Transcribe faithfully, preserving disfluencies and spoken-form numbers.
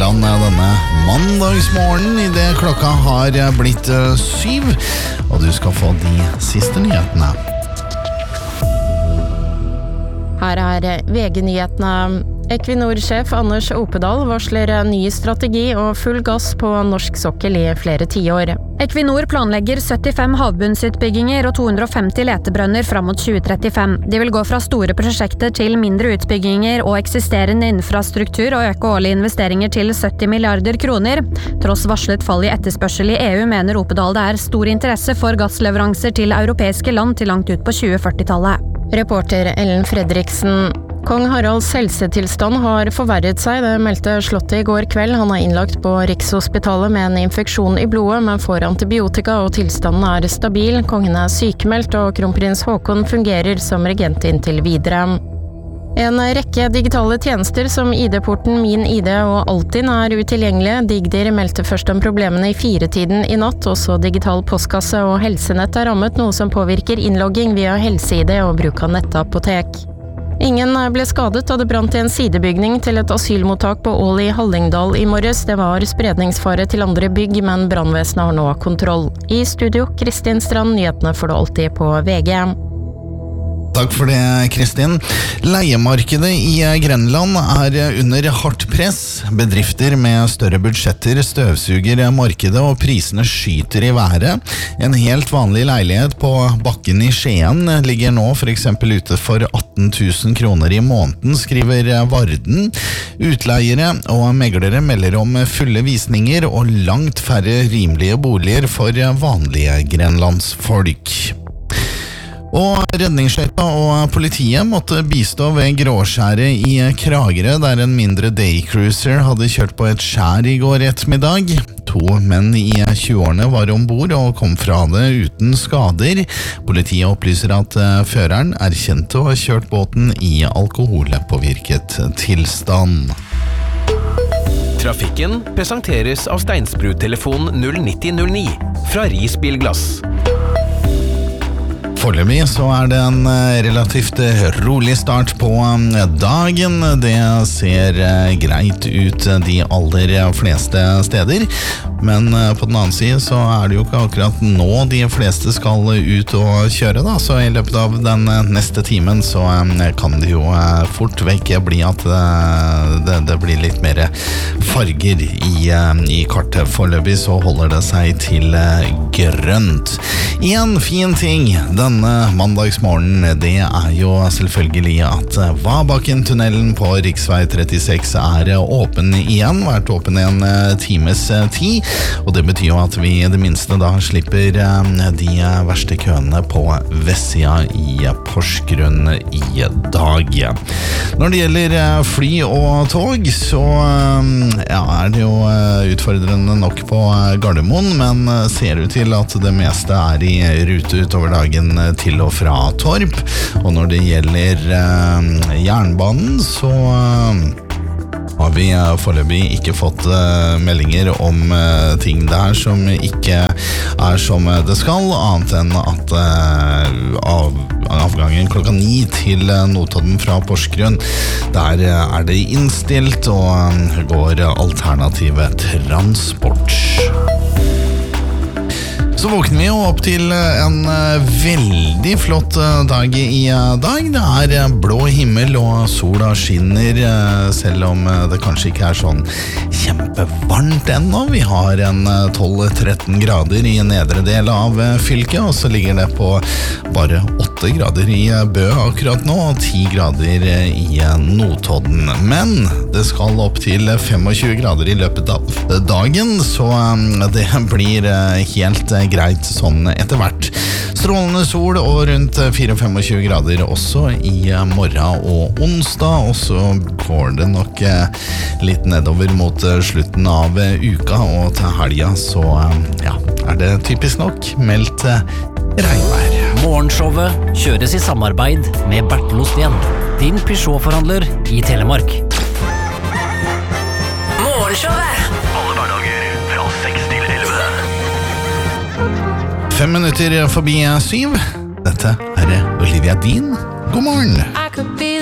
Grenland denne mandagsmorgen I det klokka har blitt syv, og du skal få de siste nyhetene. Her er V G-nyhetene. Equinor-sjef Anders Opedal varsler ny strategi og full gass på norsk sokkel I flere tiår. Equinor planlegger syttifem havbunnsutbygginger og to hundre og femti letebrønner fram mot tjue trettifem. De vil gå fra store prosjekter til mindre utbygginger og eksisterende infrastruktur og øke årlige investeringer til sytti milliarder kroner. Tross varslet fall I etterspørsel I EU mener Opedal det er stor interesse for gassleveranser til europeiske land til langt ut på tjue førti-tallet. Reporter Ellen Fredriksen. Kong Haralds helsetilstand har forverret seg, det meldte Slottet I går kveld. Han er innlagt på Rikshospitalet med en infeksjon I blodet, men får antibiotika og tilstanden er stabil. Kongen er sykemeldt og kronprins Haakon fungerer som regent inntil videre. En rekke digitale tjenester som I D-porten, Min I D og Altinn er utilgjengelige. Digdir meldte først om problemene I firetiden I natt. Også digital postkasse og helsenett er rammet, noe som påvirker innlogging via helse-I D og bruk av nettapotek. Ingen ble skadet da det brant I en sidebygning til et asylmottak på Ål I Hallingdal I morges. Det var spredningsfare til andre bygg, men brannvesenet har nå kontroll. I studio, Kristin Strand, nyhetene får du alltid på V G. Takk for det, Kristin. Leiemarkedet I Grenland er under hardt press. Bedrifter med større budsjetter støvsuger markedet, og prisene skyter I været. En helt vanlig leilighet på bakken I Skien ligger nå for eksempel ute for atten tusen kroner I måneden, skriver Varden. Utleiere og meglere melder om fulle visninger og langt færre rimelige boliger for vanlige grenlandsfolk. Og redningsskøyta og politiet måtte bistå ved gråskjæret I Kragerø, der en mindre daycruiser hadde kjørt på et skjær I går ettermiddag. To menn I tjueårene var ombord og kom fra det uten skader. Politiet opplyser at føreren erkjente å ha kjørt båten I alkoholpåvirket tilstand. Trafikken presenteres av Steinsbru-telefon null nitti null ni fra Ris Bilglass. Foreløpig så er det en relativt rolig start på dagen. Det ser greit ut de aller fleste steder. Men på den annen side så er det jo ikke akkurat nå de fleste skal ut og kjøre da. Så I løpet av den neste timen så kan det jo fort vekk bli at det, det blir litt mer farger I, I kartet. Foreløpig så holder det seg til grønt. En fin ting denne mandagsmorgen, det er jo selvfølgelig at Vabakken-tunnelen på riksvei trettiseks er åpen igjen, vært åpen I en times tid, og det betyr jo at vi I det minste da slipper de verste køene på vestsida I Porsgrunn I dag. Når det gjelder fly og tog, så ja, er det jo utfordrende nok på Gardermoen, men ser ut til at det meste er I rute utover dagen til og fra Torp. Og når det gjelder eh, jernbanen, så eh, har vi foreløpig ikke fått eh, meldinger om eh, ting der som ikke er som det skal, annet enn at eh, av, avgangen klokka ni til Notodden fra Porsgrunn, der er det innstilt og går alternative transport. Så våkner vi jo opp til en veldig flott dag I dag. Det er blå himmel og sola skinner, selv om det kanskje ikke er sånn kjempevarmt ennå. Vi har en tolv til tretten grader I nedre del av fylket, og så ligger det på bare åtte grader I Bø akkurat nå, og ti grader I Notodden. Men det skal opp til tjuefem grader I løpet av dagen, så det blir helt greit sånn etter hvert. Strålende sol og rundt tjuefire til tjuefem grader også I morgen og onsdag, og så går det nok litt nedover mot slutten av uka, og til helga så ja, er det typisk nok meldt regnvær. Morgenshowet kjøres I samarbeid med Bertel Osten, din Peugeot-forhandler I Telemark. Morgenshowet Alle hverdager fra seks til elleve. Fem minutter forbi syv. Dette er Olivia Dean. God morgen. I could be